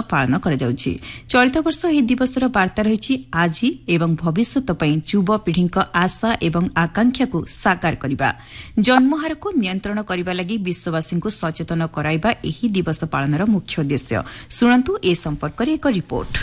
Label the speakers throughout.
Speaker 1: पालन करा जाउछि। चलित वर्ष ଏହି दिवसर वार्ता रहिछि आजि एवं भविष्यत पई युवपीढ़ी आशा एवं आकांक्षा साकार करबा। जन्महार को नियंत्रण करबा लागि विश्ववासी को सचेतन कराइबा ଏହି दिवस पालनर मुख्य उद्देश्य। सुनंतु ए संपर्क रे एक रिपोर्ट।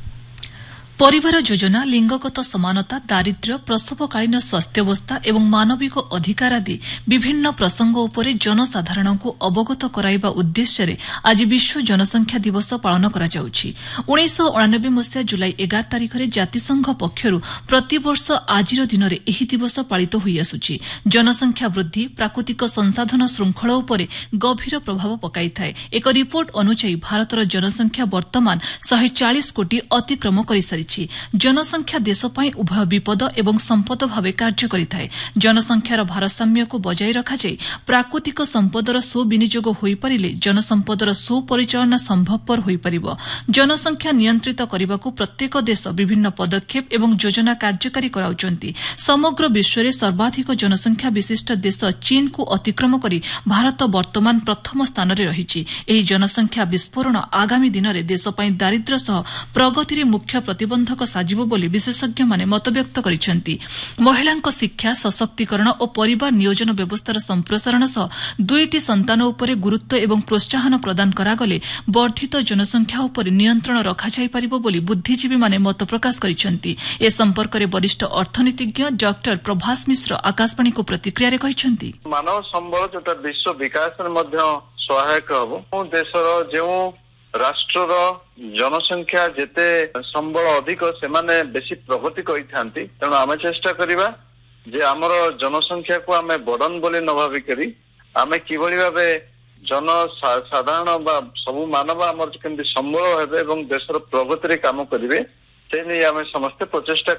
Speaker 2: परिवार योजना, लिंगगत समानता, दारिद्र्य, प्रसवकालीन स्वास्थ्यावस्था एवं मानविक अधिकार आदि विभिन्न प्रसंग उपरे जनसाधारण को अवगत कराइबा उद्देश्य आज विश्व जनसंख्या दिवस पालन करा जाउछि। 1989 मसीहा जुलाई 11 तारिखरे जातिसंघ पक्षरु प्रतिवर्ष आजिर दिन में एही दिवस पालित होई आसुछि। जनसंख्या वृद्धि प्राकृतिक संसाधन श्रृंखला उपरे गभीर प्रभाव पकाइथाय। एक रिपोर्ट अनुसार भारतर जनसंख्या वर्तमान 140 कोटी अतिक्रम करिसारि। जनसंख्या देश पई उभय विपद एवं संपद भावे कार्य करिथाय। जनसंख्यार भारसाम्य को बजाय रखाଯାଇ प्राकृतिक संपदर सुविनियोग होई परिले जनसंपदर सुपरिचालना संभवपर होई परिबो। जनसंख्या नियंत्रित करबाकू प्रत्येक देश विभिन्न पदक्षेप एवं योजना कार्यकारी कराउचंती। समग्र विश्व में सर्वाधिक जनसंख्या विशिष्ट देश चीन को अतिक्रम करी भारत वर्तमान प्रथम स्थान में रहिछि। एही जनसंख्या विस्फोरण आगामी दिन में देश पई दारिद्र्य सह प्रगति मुख्य प्रतिबंधक साजिब बोली विशेषज्ञ माने मतव्यक्त करिसेंती। महिलांक शिक्षा, सशक्तिकरण और परिवार नियोजन व्यवस्थार संप्रसारण सह 2टी संतान उपरे गुरुत्व एवं प्रोत्साहन प्रदान करागले वर्धित जनसंख्या उपरे नियंत्रण रखा जाई परिबो बोली बुद्धिजीवी माने मत प्रकाश करिसेंती। ए संपर्क में वरिष्ठ अर्थनीतिज्ञ डॉक्टर प्रभास मिश्र आकाशवाणी को प्रतिक्रिया रे कहिसेंती।
Speaker 3: मानव संबल जोटा विश्व विकास मध्ये सहायक हबो। देशर जो राष्ट्रर जनसंख्या जेते संबल अधिक से माने बेसी प्रगति करिथांती। तेणु आमे चेष्टा करिबा जे हमर जनसंख्या को आमे बर्डन बोली न भाबी करी आमे किभଳି भाबे जन साधारण बा सब मानव हमर केंद्र संबल हेबे एवं देशर प्रगति रे काम करिवे से नै आमे समस्त प्रचेष्टा।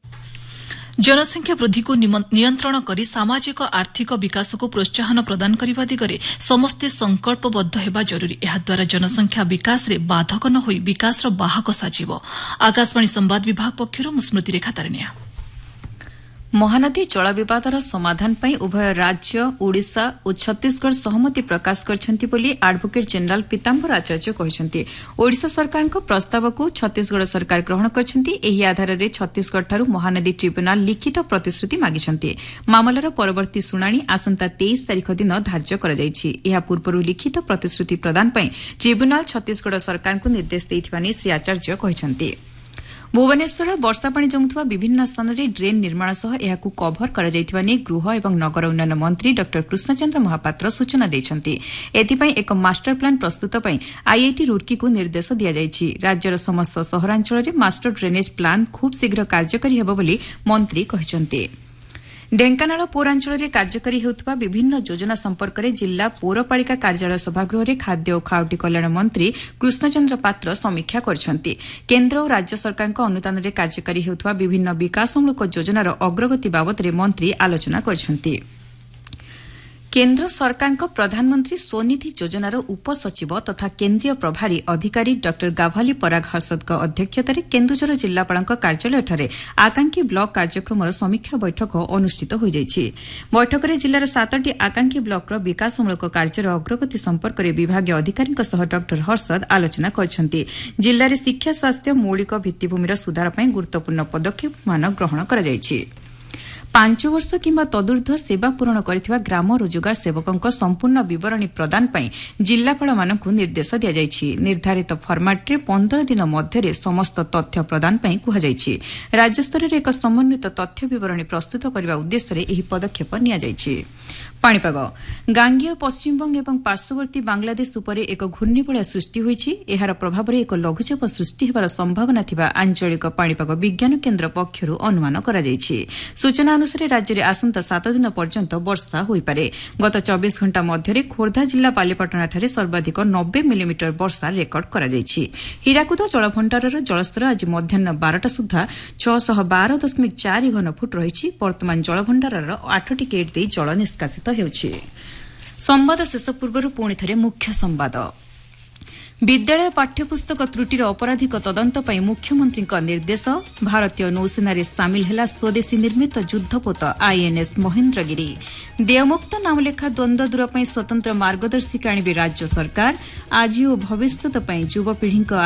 Speaker 2: जनसंख्या वृद्धि को नियंत्रण करी सामाजिक आर्थिक विकास को प्रोत्साहन प्रदान करने दिगरे समस्ते संकल्पबद्ध हेबा जरूरी। एहाद्वारा जनसंख्या विकास रे बाधक न होई विकास रो बाहक साजिब। आकाशवाणी संवाद विभाग पक्षरु स्मृति रेखा तारनिया।
Speaker 1: महानदी जल विवादर समाधान पई उभय राज्य ओडिशा और छत्तीसगढ़ सहमति प्रकाश करछंती बोली एडवोकेट जनरल पीताम्बर आचार्य कहिसंती। ओडिशा सरकार को प्रस्ताव को छत्तीसगढ़ सरकार ग्रहण करछंती। एही आधार रे छत्तीसगढ़ ठारू महानदी ट्रिब्यूनाल लिखित प्रतिश्रुति मागिसंती। मामलार परवर्ती सुनानी आसंता 23 तारिख दिन धार्य करा जायछि। एहा पूर्वरु लिखित प्रतिश्रुति प्रदान पई ट्रिब्यूनाल छत्तीसगढ़ सरकार को निर्देश दैथिबा नै श्री आचार्य कहिसंती। भुवनेश्वर वर्षा पानी जमुवा विभिन्न स्थान में ड्रेन निर्माण सह यहाकू कभर करा जायथिबा नै गृह एवं नगर उन्नयन मंत्री डॉक्टर कृष्णचंद्र महापात्र सूचना दैछंती। एथिपई एक मास्टर प्लान प्रस्तुत पई आईआईटी रुड़की को निर्देश दिया जायछि। राज्यर समस्त सहरांचल में मास्टर ड्रेनेज प्लान खूब शीघ्र कार्यकारी हेबो बोली मंत्री कहिसंती। ढेंकानाल पौरांचल में कार्यकारी हेउथबा विभिन्न योजना संपर्क में जिला पौरपालिका कार्यालय सभागृह में खाद्य और खाउटी कल्याण मंत्री कृष्णचंद्र पात्र समीक्षा करछंती। केन्द्र और राज्य सरकार अनुदान में कार्यकारी हेउथबा विभिन्न विकासमूलक योजनार अग्रगति बाबद मंत्री आलोचना करछंती। केन्द्र सरकार प्रधानमंत्री स्वनिधि योजनार उपसचिव तथा केन्द्रीय प्रभारी अधिकारी डॉक्टर गाभाली पराग हर्षद अध्यक्षतार केन्दुझर जिलापाल कार्यालय आकांक्षी ब्लॉक कार्यक्रम समीक्षा बैठक अनुष्ठित हो जायछि। बैठक में जिलार 7टी आकांक्षी ब्लॉक विकासमूलक कार्यर अग्रगति संपर्क में विभागीय अधिकारी डॉक्टर हर्षद आलोचना करछंती। जिले में शिक्षा, स्वास्थ्य, मौलिक भित्तिभूमिर सुधार पर गुरुत्वपूर्ण पदक्षेप मान ग्रहण करा जायछि। 5 वर्ष किंबा तदूर्ध्व सेवा पूरण करथिबा ग्राम रोजगार सेवकों संपूर्ण विवरणी प्रदान पई जिलापाल मानकु निर्देश दिया जायछि। निर्धारित फॉर्मेट रे 15 दिन मध्य समस्त तथ्य प्रदान पई कुहा जायछि। राज्य स्तर रे एक समन्वित तथ्य विवरणी प्रस्तुत करबा उद्देश्य रे एही पदक्षेप निया जायछि। पाणीपाग गांगेय पश्चिमबंग एवं पार्श्ववर्ती बांग्लादेश उपरे एक घूर्णिबलय सृष्टि होईछि। एहार प्रभाव रे एक लघुचाप सृष्टि हेबार संभावना थिबा आंचलिक पाणीपाग विज्ञान केन्द्र पक्षरु अनुमान करा जायछि। सूचना अनुसार राज्य में आसंता 7 दिन पर्यंत वर्षा होईपारे। गत 24 घंटा मध्य खोर्धा जिला बालीपाटना सर्वाधिक 90 मिलीमीटर वर्षा रेकर्ड करा जायछि। हीराकुद जलभंडारर जलस्तर आज मध्याह्न 12टा सुधा 612.4 घनफुट रही। वर्तमान जलभंडारर 8टी गेट दे जल निष्कासित हेउछि। संवाद शेष पूर्व पुणी थे मुख्य संवाद। विद्यालय पाठ्यपुस्तक त्रुटिर अपराधिक तदंत पई मुख्यमंत्री निर्देश। भारतीय नौसेना सामिल है स्वदेशी निर्मित युद्धपोत आईएनएस महेन्द्रगिरी। देयमुक्त नामलेखा द्वंद्व दूर स्वतंत्र मार्गदर्शिका आଣିବେ राज्य सरकार। आज और भविष्यत युवपीढ़ी